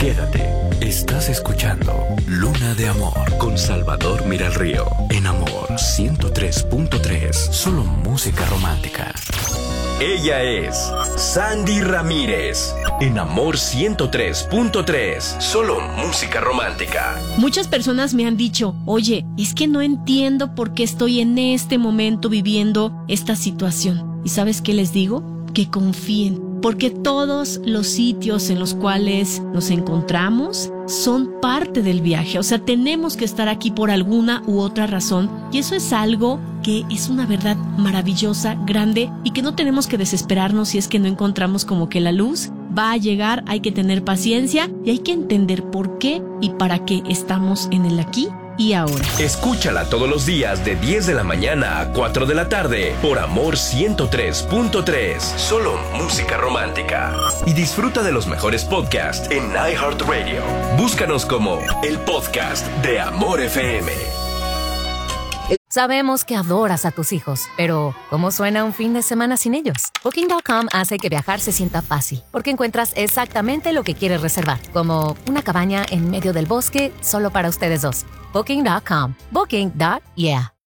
Quédate. Estás escuchando Luna de Amor con Salvador Miralrío. En Amor 103.3. Solo música romántica. Ella es Sandy Ramírez. En Amor 103.3. Solo música romántica. Muchas personas me han dicho, oye, es que no entiendo por qué estoy en este momento viviendo esta situación. ¿Y sabes qué les digo? Que confíen. Porque todos los sitios en los cuales nos encontramos son parte del viaje. O sea, tenemos que estar aquí por alguna u otra razón. Y eso es algo que es una verdad maravillosa, grande, y que no tenemos que desesperarnos si es que no encontramos como que la luz va a llegar. Hay que tener paciencia y hay que entender por qué y para qué estamos en el aquí y ahora. Escúchala todos los días de 10 de la mañana a 4 de la tarde por Amor 103.3. Solo música romántica. Y disfruta de los mejores podcasts en iHeartRadio. Búscanos como el podcast de Amor FM. Sabemos que adoras a tus hijos, pero ¿cómo suena un fin de semana sin ellos? Booking.com hace que viajar se sienta fácil, porque encuentras exactamente lo que quieres reservar, como una cabaña en medio del bosque solo para ustedes dos. Booking.com. Booking.yeah.